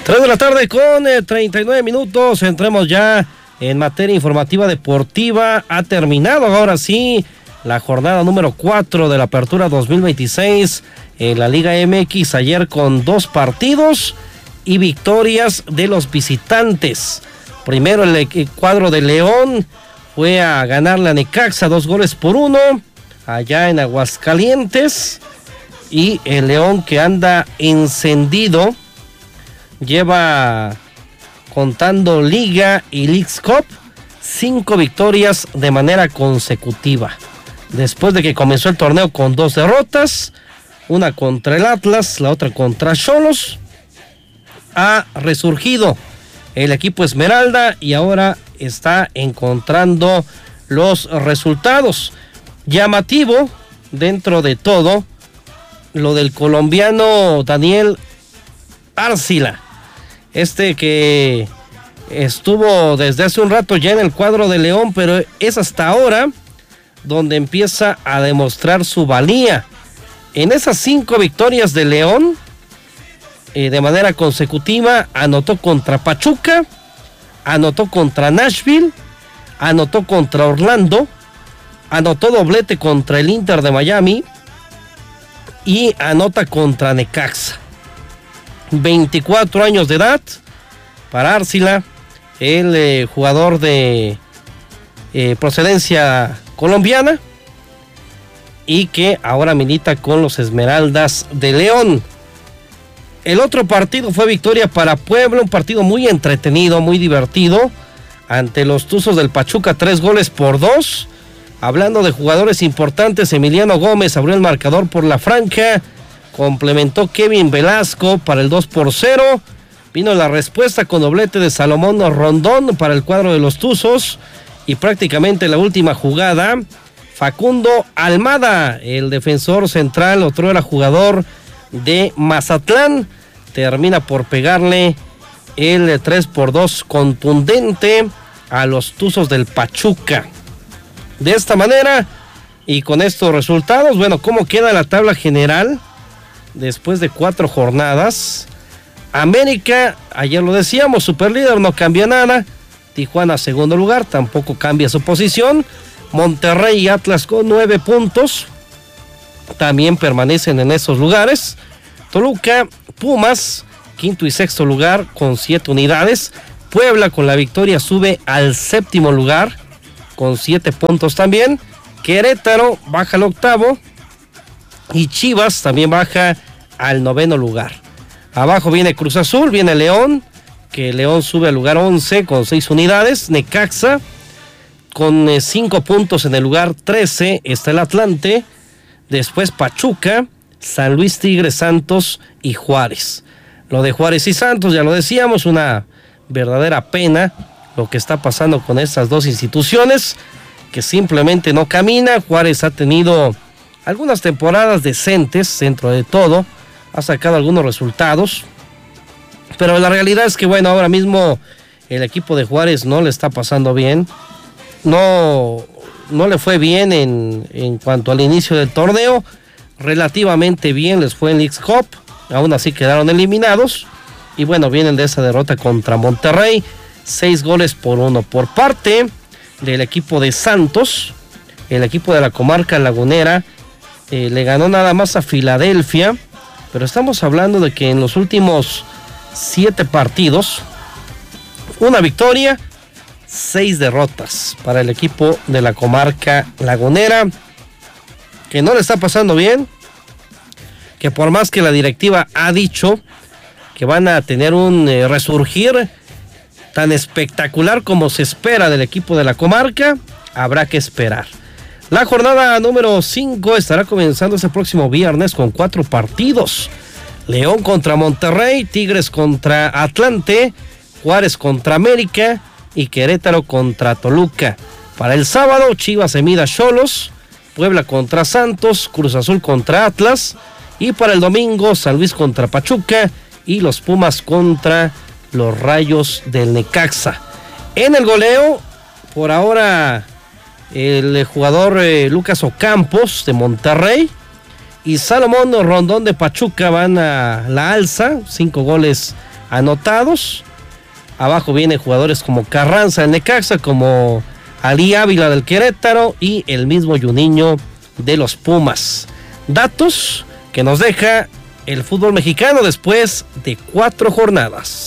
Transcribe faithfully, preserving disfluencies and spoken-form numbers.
tres de la tarde con eh, treinta y nueve minutos. Entremos ya en materia informativa deportiva. Ha terminado ahora sí la jornada número cuatro de la apertura dos mil veintiséis en la Liga M X. Ayer con dos partidos y victorias de los visitantes. Primero el, el cuadro de León fue a ganarle a Necaxa dos goles por uno allá en Aguascalientes. Y el León, que anda encendido, lleva, contando Liga y Leagues Cup, cinco victorias de manera consecutiva. Después de que comenzó el torneo con dos derrotas, una contra el Atlas, la otra contra Xolos, ha resurgido el equipo Esmeralda y ahora está encontrando los resultados. Llamativo dentro de todo lo del colombiano Daniel Arcila, este que estuvo desde hace un rato ya en el cuadro de León, pero es hasta ahora donde empieza a demostrar su valía. En esas cinco victorias de León, eh, de manera consecutiva, anotó contra Pachuca, anotó contra Nashville, anotó contra Orlando, anotó doblete contra el Inter de Miami y anota contra Necaxa. veinticuatro años de edad para Arcila, el eh, jugador de eh, procedencia colombiana y que ahora milita con los Esmeraldas de León. El otro partido fue victoria para Puebla, un partido muy entretenido, muy divertido, ante los Tuzos del Pachuca, tres goles por dos. Hablando de jugadores importantes, Emiliano Gómez abrió el marcador por la franja, complementó Kevin Velasco para el dos por cero, vino la respuesta con doblete de Salomón Rondón para el cuadro de los Tuzos, y prácticamente la última jugada, Facundo Almada, el defensor central, otro era jugador de Mazatlán, termina por pegarle el tres por dos contundente a los Tuzos del Pachuca. De esta manera y con estos resultados, bueno, ¿cómo queda la tabla general después de cuatro jornadas? América, ayer lo decíamos, superlíder, no cambia nada. Tijuana, segundo lugar, tampoco cambia su posición. Monterrey y Atlas con nueve puntos también permanecen en esos lugares. Toluca, Pumas, quinto y sexto lugar con siete unidades. Puebla, con la victoria, sube al séptimo lugar con siete puntos también. Querétaro baja al octavo y Chivas también baja al noveno lugar. Abajo viene Cruz Azul, viene León, que León sube al lugar once con seis unidades. Necaxa con eh, cinco puntos en el lugar trece, está el Atlante. Después Pachuca, San Luis, Tigres, Santos y Juárez. Lo de Juárez y Santos, ya lo decíamos, una verdadera pena lo que está pasando con estas dos instituciones, que simplemente no camina. Juárez ha tenido algunas temporadas decentes dentro de todo, ha sacado algunos resultados, pero la realidad es que, bueno, ahora mismo el equipo de Juárez no le está pasando bien, no, no le fue bien en, en cuanto al inicio del torneo, relativamente bien les fue en Leagues Cup, aún así quedaron eliminados, y bueno, vienen de esa derrota contra Monterrey, seis goles por uno. Por parte del equipo de Santos, el equipo de la comarca lagunera eh, le ganó nada más a Filadelfia, pero estamos hablando de que en los últimos siete partidos, una victoria, seis derrotas para el equipo de la comarca lagunera, que no le está pasando bien, que por más que la directiva ha dicho que van a tener un eh, resurgir tan espectacular como se espera del equipo de la comarca, habrá que esperar. La jornada número cinco estará comenzando este próximo viernes con cuatro partidos. León contra Monterrey, Tigres contra Atlante, Juárez contra América y Querétaro contra Toluca. Para el sábado, Chivas se mide a Xolos, Puebla contra Santos, Cruz Azul contra Atlas, y para el domingo, San Luis contra Pachuca y los Pumas contra los Rayos del Necaxa. En el goleo, por ahora, el jugador eh, Lucas Ocampos de Monterrey y Salomón Rondón de Pachuca van a la alza, cinco goles anotados. Abajo vienen jugadores como Carranza del Necaxa, como Ali Ávila del Querétaro y el mismo Juninho de los Pumas. Datos que nos deja el fútbol mexicano después de cuatro jornadas.